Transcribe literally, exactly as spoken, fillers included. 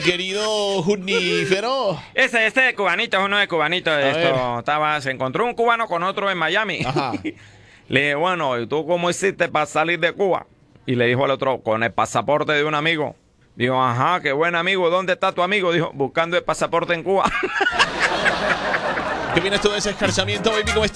querido Junífero. Ese, este de cubanito, es uno de cubanito. De esto. Estaba, se encontró un cubano con otro en Miami. Ajá. Le dije, bueno, ¿y tú cómo hiciste para salir de Cuba? Y le dijo al otro, con el pasaporte de un amigo. Dijo, ajá, qué buen amigo. ¿Dónde está tu amigo? Dijo, buscando el pasaporte en Cuba. ¿Qué opinas tú de ese escarchamiento, baby? ¿Cómo